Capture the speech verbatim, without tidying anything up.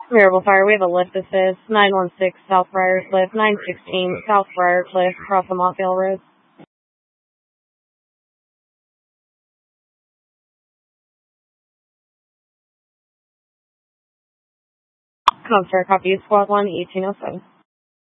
Variable fire, we have a lift assist, nine one six South Briarcliff, nine sixteen South Briarcliff, across the Montvale Road. Comstar, copy, Squad one, eighteen oh seven.